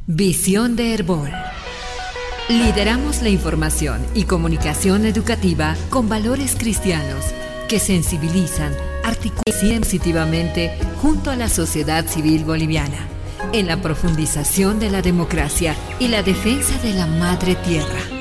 Visión de Herbol. Lideramos la información y comunicación educativa con valores cristianos que sensibilizan, articulan positivamente junto a la sociedad civil boliviana en la profundización de la democracia y la defensa de la madre tierra.